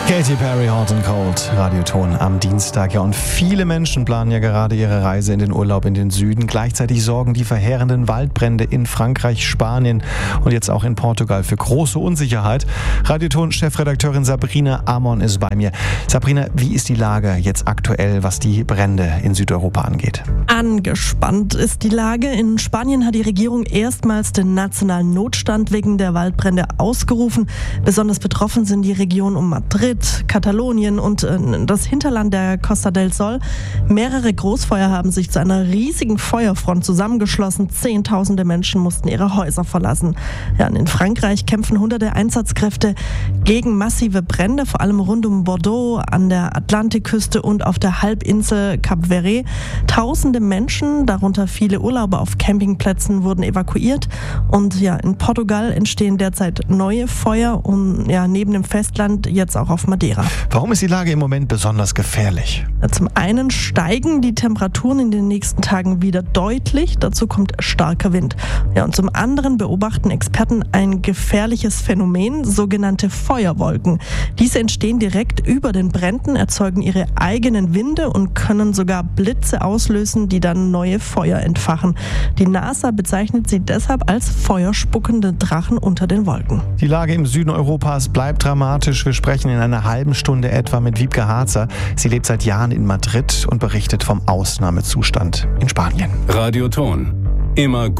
Katy Perry, Hot and Cold, Radioton am Dienstag. Ja, und viele Menschen planen ja gerade ihre Reise in den Urlaub in den Süden. Gleichzeitig sorgen die verheerenden Waldbrände in Frankreich, Spanien und jetzt auch in Portugal für große Unsicherheit. Radioton-Chefredakteurin Sabrina Amon ist bei mir. Sabrina, wie ist die Lage jetzt aktuell, was die Brände in Südeuropa angeht? Angespannt ist die Lage. In Spanien hat die Regierung erstmals den nationalen Notstand wegen der Waldbrände ausgerufen. Besonders betroffen sind die Regionen um Madrid, Katalonien und das Hinterland der Costa del Sol. Mehrere Großfeuer haben sich zu einer riesigen Feuerfront zusammengeschlossen. Zehntausende Menschen mussten ihre Häuser verlassen. Ja, und in Frankreich kämpfen hunderte Einsatzkräfte gegen massive Brände, vor allem rund um Bordeaux, an der Atlantikküste und auf der Halbinsel Cap Verde. Tausende Menschen, darunter viele Urlauber auf Campingplätzen, wurden evakuiert. Und ja, in Portugal entstehen derzeit neue Feuer und ja, neben dem Festland jetzt auch auf Madeira. Warum ist die Lage im Moment besonders gefährlich? Zum einen steigen die Temperaturen in den nächsten Tagen wieder deutlich. Dazu kommt starker Wind. Ja, und zum anderen beobachten Experten ein gefährliches Phänomen, sogenannte Feuerwolken. Diese entstehen direkt über den Bränden, erzeugen ihre eigenen Winde und können sogar Blitze auslösen, die dann neue Feuer entfachen. Die NASA bezeichnet sie deshalb als feuerspuckende Drachen unter den Wolken. Die Lage im Süden Europas bleibt dramatisch. Wir sprechen in einer halben Stunde etwa mit Wiebke Harzer. Sie lebt seit Jahren in Madrid und berichtet vom Ausnahmezustand in Spanien. Radioton. Immer